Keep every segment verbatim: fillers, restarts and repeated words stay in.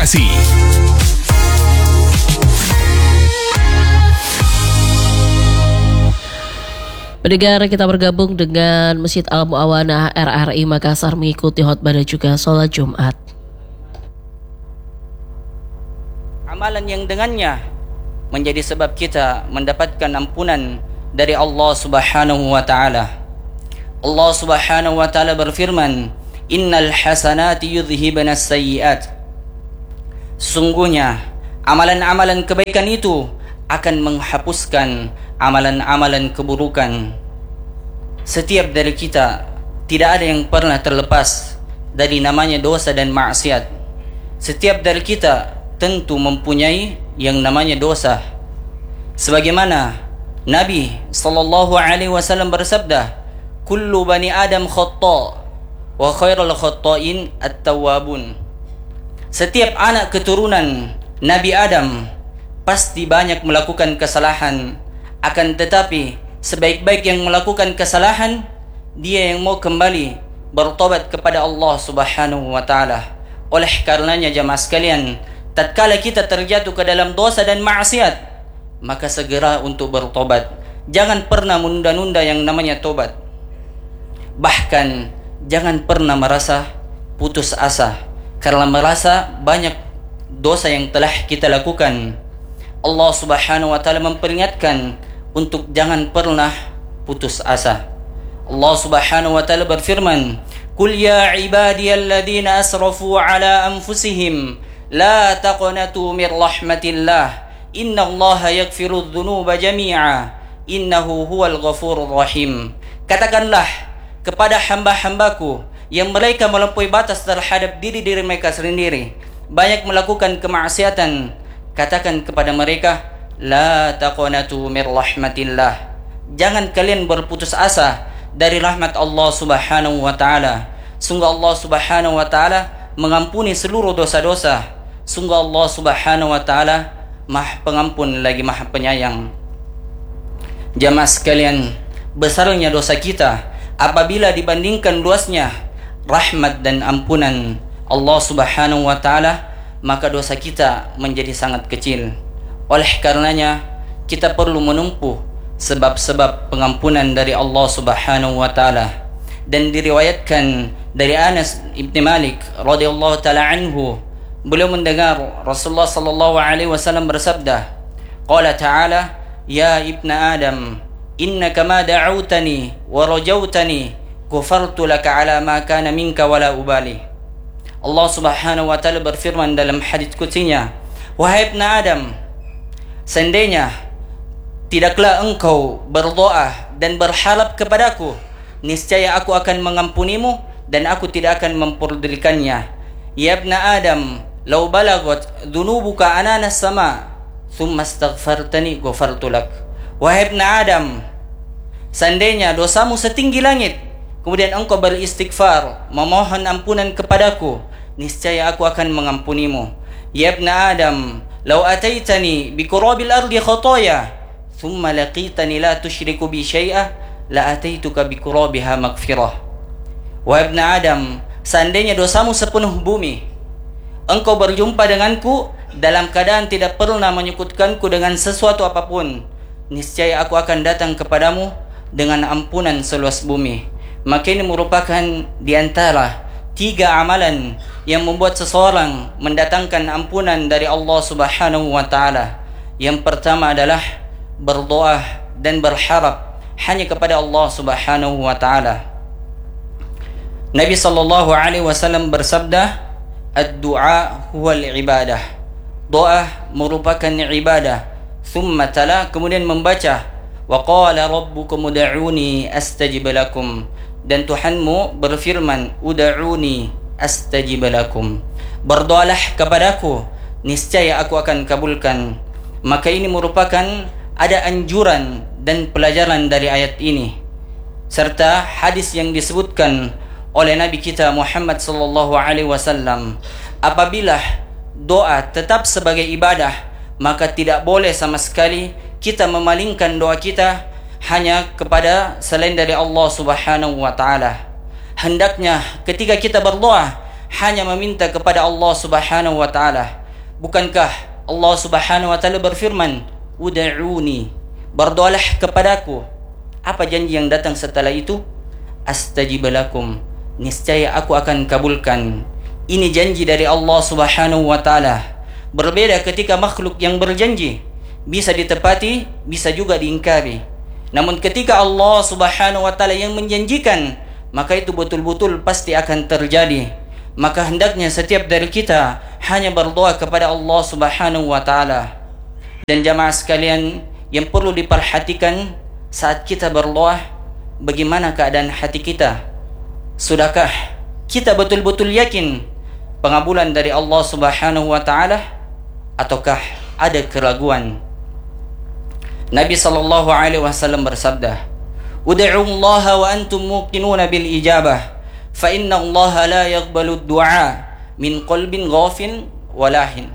Inspirasi. Pendengar, kita bergabung dengan Masjid Al-Mu'awanah R R I Makassar mengikuti khotbah dan juga sholat Jumat. Amalan yang dengannya menjadi sebab kita mendapatkan ampunan dari Allah Subhanahu wa taala. Allah Subhanahu wa taala berfirman, "Innal hasanati yudhhibanas sayyi'at." Sesungguhnya amalan-amalan kebaikan itu akan menghapuskan amalan-amalan keburukan. Setiap dari kita tidak ada yang pernah terlepas dari namanya dosa dan maksiat. Setiap dari kita tentu mempunyai yang namanya dosa. Sebagaimana Nabi sallallahu alaihi wasallam bersabda, "Kullu bani Adam khata' wa khairul khata'in at-tawwabun." Setiap anak keturunan Nabi Adam pasti banyak melakukan kesalahan, akan tetapi sebaik-baik yang melakukan kesalahan dia yang mau kembali bertobat kepada Allah Subhanahu wa taala. Oleh karenanya jemaah sekalian, tatkala kita terjatuh ke dalam dosa dan maksiat, maka segera untuk bertobat. Jangan pernah menunda-nunda yang namanya tobat. Bahkan jangan pernah merasa putus asa karena merasa banyak dosa yang telah kita lakukan. Allah Subhanahu wa taala memperingatkan untuk jangan pernah putus asa. Allah Subhanahu wa taala berfirman, "Qul ya ibadiyalladzina asrafu ala anfusihim la taqnatu min rahmatillah innallaha yaghfirudz dzunuba jami'a innahu huwal ghafurur rahim." Katakanlah kepada hamba-hambaku yang mereka melampaui batas terhadap diri-diri mereka sendiri, banyak melakukan kemaksiatan, katakan kepada mereka, la taqnatu mir rahmatillah. Jangan kalian berputus asa dari rahmat Allah Subhanahu wa taala. Sungguh Allah Subhanahu wa taala mengampuni seluruh dosa-dosa. Sungguh Allah Subhanahu wa taala Maha Pengampun lagi Maha Penyayang. Jamaah sekalian, besarnya dosa kita apabila dibandingkan luasnya rahmat dan ampunan Allah Subhanahu wa taala, maka dosa kita menjadi sangat kecil. Oleh karenanya kita perlu menempuh sebab-sebab pengampunan dari Allah Subhanahu wa taala. Dan diriwayatkan dari Anas ibn Malik radhiyallahu taala anhu, beliau mendengar Rasulullah sallallahu alaihi wasallam bersabda, qala ta'ala, "Ya ibna Adam, innaka ma da'awtani wa rajautani ghafartu laka ala ma kana minka wala ubali." Allah Subhanahu wa taala berfirman dalam hadits qudsinya, "Wahai ibn Adam, seandainya tidaklah engkau berdoa dan berharap kepadaku, niscaya aku akan mengampunimu dan aku tidak akan memperdulikannya. Ya ibn Adam, law balagat dhunubuka anana sama, thumma astaghfartani ghafartu lak." Wahai ibn Adam, seandainya dosamu setinggi langit, kemudian engkau beristighfar, memohon ampunan kepadaku, niscaya aku akan mengampunimu. Ya ibn Adam, law ataitani bi qurabil ardi khataya, thumma laqitani la tusyriku bi syai'a, la ataituka bi qurabiha maghfirah. Wahai ibn Adam, seandainya dosamu sepenuh bumi, engkau berjumpa denganku dalam keadaan tidak pernah menyekutkanku dengan sesuatu apapun, niscaya aku akan datang kepadamu dengan ampunan seluas bumi. Maka ini merupakan di antara tiga amalan yang membuat seseorang mendatangkan ampunan dari Allah Subhanahu wa taala. Yang pertama adalah berdoa dan berharap hanya kepada Allah Subhanahu wa taala. Nabi sallallahu alaihi wasallam bersabda, "Ad-du'a huwal ibadah." Doa merupakan ibadah. Thumma tala, kemudian membaca, "Wa qala rabbukum ud'uni astajib lakum." Dan Tuhanmu berfirman, "Ud'uni astajib lakum." Berdoalah kepadaku, niscaya aku akan kabulkan. Maka ini merupakan ada anjuran dan pelajaran dari ayat ini, serta hadis yang disebutkan oleh Nabi kita Muhammad sallallahu alaihi wasallam. Apabila doa tetap sebagai ibadah, maka tidak boleh sama sekali kita memalingkan doa kita hanya kepada selain dari Allah Subhanahu wa taala. Hendaknya ketika kita berdoa hanya meminta kepada Allah Subhanahu wa taala. Bukankah Allah Subhanahu wa taala berfirman, "Ud'uni," berdoalah kepadaku. Apa janji yang datang setelah itu? Astajib lakum, niscaya aku akan kabulkan. Ini janji dari Allah Subhanahu wa taala. Berbeda ketika makhluk yang berjanji, bisa ditepati, bisa juga diingkari. Namun ketika Allah Subhanahu wa taala yang menjanjikan, maka itu betul-betul pasti akan terjadi. Maka hendaknya setiap dari kita hanya berdoa kepada Allah Subhanahu wa taala. Dan jamaah sekalian, yang perlu diperhatikan saat kita berdoa, bagaimana keadaan hati kita? Sudahkah kita betul-betul yakin pengabulan dari Allah Subhanahu wa taala, ataukah ada keraguan? Nabi sallallahu alaihi wasallam bersabda, "Ud'u Allah wa antum muqinuna bil ijabah, fa inna Allah la yaqbalu ad-du'a min qalbin ghafin walahin."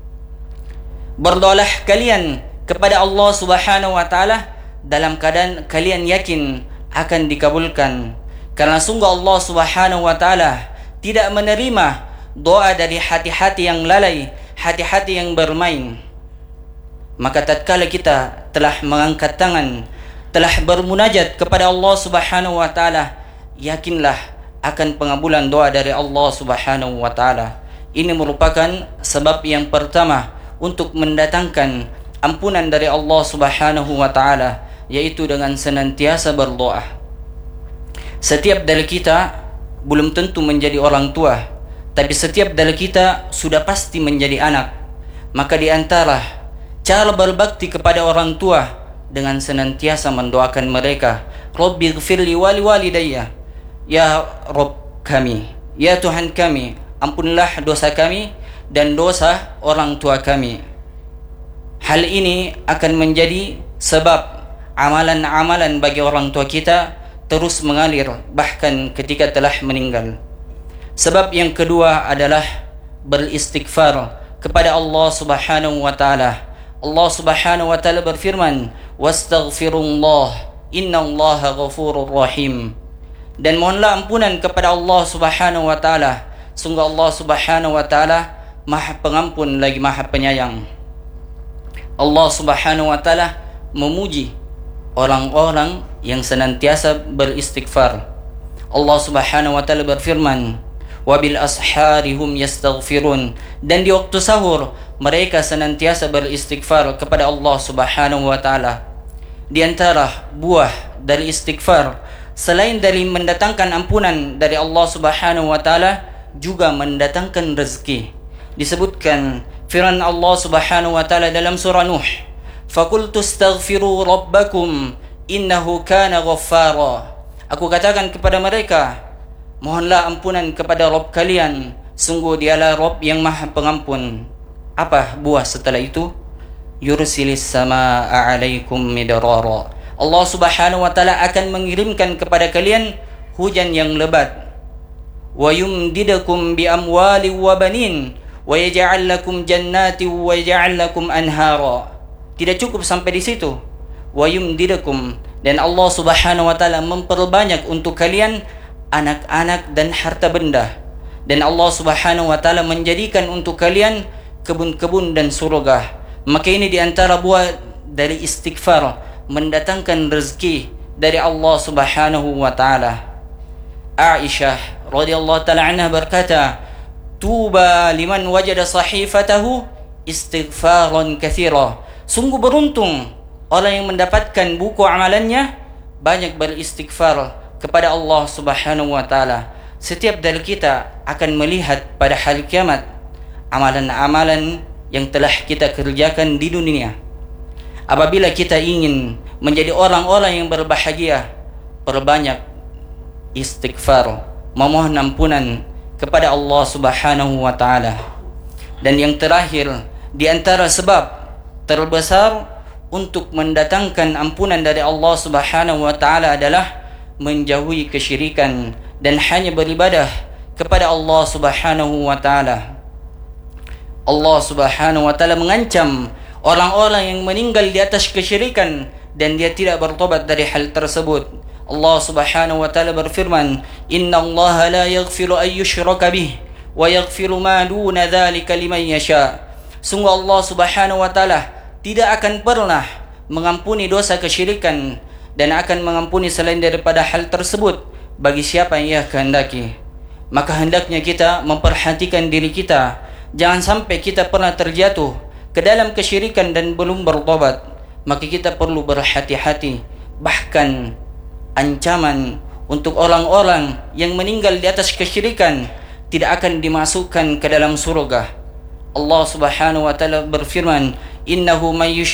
Berdoalah kalian kepada Allah Subhanahu wa taala dalam keadaan kalian yakin akan dikabulkan, karena sungguh Allah Subhanahu wa taala tidak menerima doa dari hati-hati yang lalai, hati-hati yang bermain. Maka tatkala kita telah mengangkat tangan, telah bermunajat kepada Allah Subhanahu wa taala, yakinlah akan pengabulan doa dari Allah Subhanahu wa taala. Ini merupakan sebab yang pertama untuk mendatangkan ampunan dari Allah Subhanahu wa taala, yaitu dengan senantiasa berdoa. Setiap dari kita belum tentu menjadi orang tua, tapi setiap dari kita sudah pasti menjadi anak. Maka di antara cara berbakti kepada orang tua dengan senantiasa mendoakan mereka, Rabbi ghfirli wali walidayya, ya Rabb kami, ya Tuhan kami, ampunilah dosa kami dan dosa orang tua kami. Hal ini akan menjadi sebab amalan-amalan bagi orang tua kita terus mengalir bahkan ketika telah meninggal. Sebab yang kedua adalah beristighfar kepada Allah Subhanahu wa taala. Allah Subhanahu wa taala berfirman, "Wastaghfirullah, innallaha ghafurur rahim." Dan mohonlah ampunan kepada Allah Subhanahu wa taala. Sungguh Allah Subhanahu wa taala Maha Pengampun lagi Maha Penyayang. Allah Subhanahu wa taala memuji orang-orang yang senantiasa beristighfar. Allah Subhanahu wa taala berfirman, "Wabil ashari hum yastaghfirun." Dan di waktu sahur mereka senantiasa beristighfar kepada Allah Subhanahu wa taala. Di antara buah dari istighfar, selain dari mendatangkan ampunan dari Allah Subhanahu wa taala, juga mendatangkan rezeki. Disebutkan firman Allah Subhanahu wa taala dalam surah Nuh, "Faqultu astaghfiru rabbakum innahu kana ghaffara." Aku katakan kepada mereka, mohonlah ampunan kepada Rabb kalian, sungguh dialah Rabb yang Maha Pengampun. Apa buah setelah itu? Yursilis samaa'a 'alaikum midrara. Allah Subhanahu wa taala akan mengirimkan kepada kalian hujan yang lebat. Wa yumdidukum bi amwali wa banin wa yaj'al lakum jannati wa yaj'al lakum anhara. Tidak cukup sampai di situ. Wa yumdidukum, dan Allah Subhanahu wa taala memperbanyak untuk kalian anak-anak dan harta benda. Dan Allah Subhanahu wa taala menjadikan untuk kalian kebun-kebun dan surga. Maka ini di antara buah dari istighfar, mendatangkan rezeki dari Allah Subhanahu wa taala. Aisyah radhiyallahu taala anha berkata, "Tuba liman wajada sahifatahu istighfaran katsira." Sungguh beruntung orang yang mendapatkan buku amalannya banyak beristighfar kepada Allah Subhanahu wa taala. Setiap dari kita akan melihat pada hari kiamat amalan-amalan yang telah kita kerjakan di dunia. Apabila kita ingin menjadi orang-orang yang berbahagia, perbanyak istighfar, memohon ampunan kepada Allah Subhanahu wa taala. Dan yang terakhir, di antara sebab terbesar untuk mendatangkan ampunan dari Allah Subhanahu wa taala adalah menjauhi kesyirikan dan hanya beribadah kepada Allah Subhanahu wa taala. Allah Subhanahu wa taala mengancam orang-orang yang meninggal di atas kesyirikan dan dia tidak bertobat dari hal tersebut. Allah Subhanahu wa taala berfirman, "Innallaha la yaghfiru an yushraka bih wa yaghfiru ma duna dzalika liman yasha. Sungguh Allah Subhanahu wa taala tidak akan pernah mengampuni dosa kesyirikan dan akan mengampuni selain daripada hal tersebut bagi siapa yang Ia kehendaki. Maka hendaknya kita memperhatikan diri kita, jangan sampai kita pernah terjatuh ke dalam kesyirikan dan belum bertobat. Maka kita perlu berhati-hati. Bahkan ancaman untuk orang-orang yang meninggal di atas kesyirikan tidak akan dimasukkan ke dalam surga. Allah Subhanahu wa taala berfirman, "Innahu may